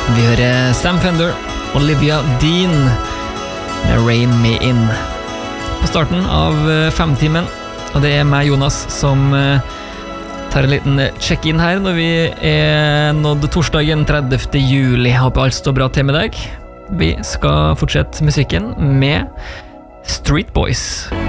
Vi hører Sam Fender, Olivia Dean med Rain Me In på starten av 5-timen, og det meg Jonas som tar en liten check-in her når vi nådd torsdagen 30. juli. Håper alt står bra til med deg. Vi skal fortsette musikken med Street Boys.